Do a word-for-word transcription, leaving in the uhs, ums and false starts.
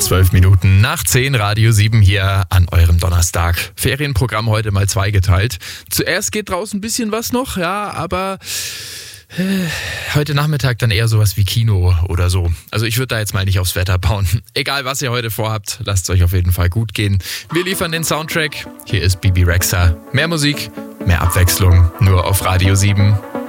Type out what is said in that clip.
Zwölf Minuten nach zehn, Radio sieben hier an eurem Donnerstag. Ferienprogramm heute mal zweigeteilt. Zuerst geht draußen ein bisschen was noch, ja, aber äh, heute Nachmittag dann eher sowas wie Kino oder so. Also ich würde da jetzt mal nicht aufs Wetter bauen. Egal, was ihr heute vorhabt, lasst es euch auf jeden Fall gut gehen. Wir liefern den Soundtrack. Hier ist Bibi Rexha. Mehr Musik, mehr Abwechslung, nur auf Radio sieben.